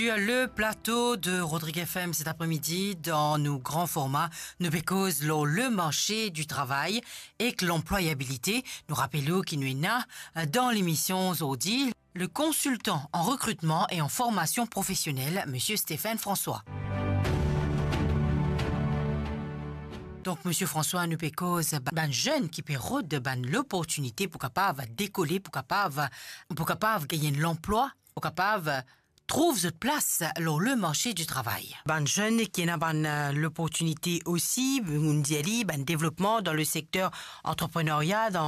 Le plateau de Rodrigue FM cet après-midi dans nos grands formats nous cause le marché du travail et que l'employabilité. Nous rappelons qu'il nous est là dans l'émission aujourd'hui le consultant en recrutement et en formation professionnelle, Monsieur Stéphane François. Donc, Monsieur François, nous cause ban jeune qui peut ban l'opportunité pour capable décoller, pour capable gagner l'emploi, pour capable trouve cette place dans le marché du travail. Ban jeune qui a l'opportunité aussi, ban développement dans le secteur entrepreneuriat, dans